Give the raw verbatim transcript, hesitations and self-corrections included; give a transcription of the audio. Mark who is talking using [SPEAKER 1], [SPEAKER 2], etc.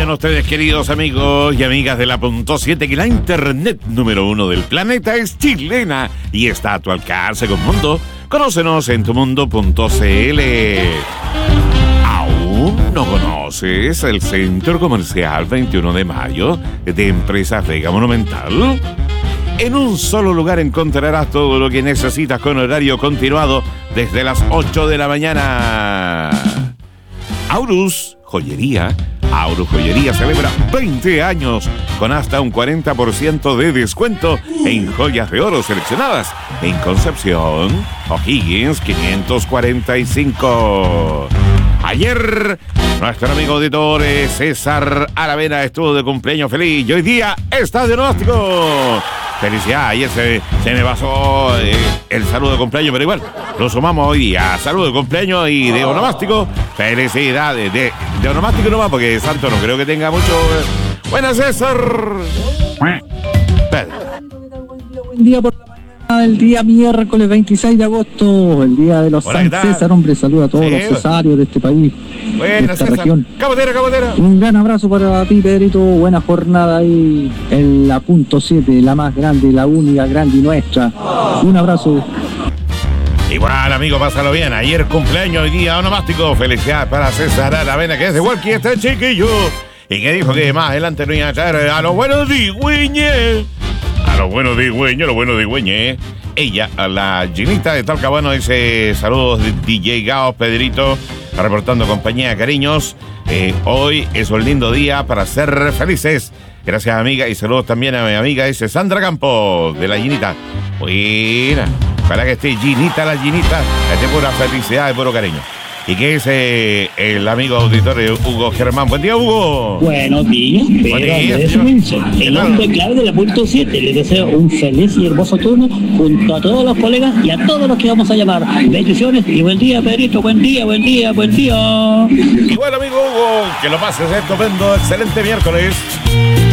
[SPEAKER 1] sabían ustedes, queridos amigos y amigas de la punto siete, que la internet número uno del planeta es chilena y está a tu alcance con Mundo? Conócenos en tumundo punto cl. ¿Aún no conoces el Centro Comercial veintiuno de mayo de Empresas Vega Monumental? En un solo lugar encontrarás todo lo que necesitas con horario continuado desde las ocho de la mañana. Aurus Joyería. Aurus Joyería celebra veinte años con hasta un cuarenta por ciento de descuento en joyas de oro seleccionadas en Concepción, O'Higgins quinientos cuarenta y cinco. Ayer, nuestro amigo auditor César Aravena estuvo de cumpleaños feliz y hoy día está de onomástico. Felicidad, ayer se, se me pasó eh, el saludo de cumpleaños, pero igual lo sumamos hoy día. Saludo de cumpleaños y de onomástico. Felicidades, de, de onomástico nomás, porque Santo no creo que tenga mucho. Eh. Buenas, César.
[SPEAKER 2] Pedro. Buen día por la mañana del día miércoles veintiséis de agosto, el día de los Hola, San César. Hombre, saluda a todos sí, los cesarios de este país.
[SPEAKER 1] Buenas,
[SPEAKER 2] de esta
[SPEAKER 1] César.
[SPEAKER 2] Región.
[SPEAKER 1] Cabotera, cabotera.
[SPEAKER 2] Un gran abrazo para ti, Pedrito. Buena jornada ahí en la punto siete, la más grande, la única, grande y nuestra. Un abrazo.
[SPEAKER 1] Igual, amigo, pásalo bien. Ayer cumpleaños, hoy día onomástico. Felicidades para César Aravena, que es igual que este chiquillo. Y que dijo que más adelante no iba a traer a los buenos digüeñes. A los buenos digüeños, a los buenos digüeñes. Ella, a la Ginita de Talcahuano, dice saludos de D J Gaos, Pedrito, reportando compañía, cariños. Eh, hoy es un lindo día para ser felices. Gracias, amiga, y saludos también a mi amiga, dice Sandra Campos, de la Ginita. Buena, para que esté Ginita, la Ginita, esté pura felicidad y puro cariño. ¿Y qué dice el amigo auditorio Hugo Germán? Buen día, Hugo.
[SPEAKER 3] Buenos días, Pedro. El hombre clave de la punto siete. Les deseo un feliz y hermoso turno junto a todos los colegas y a todos los que vamos a llamar. Bendiciones y buen día, Pedrito. Buen día, buen día, buen día.
[SPEAKER 1] Igual, amigo Hugo, que lo pases estupendo, excelente miércoles.